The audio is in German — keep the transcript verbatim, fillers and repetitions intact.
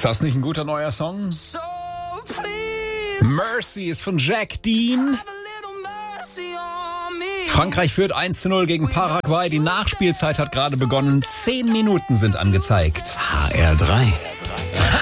Ist das nicht ein guter neuer Song? Mercy ist von Jack Dean. Frankreich führt eins zu null gegen Paraguay. Die Nachspielzeit hat gerade begonnen. Zehn Minuten sind angezeigt. H R drei.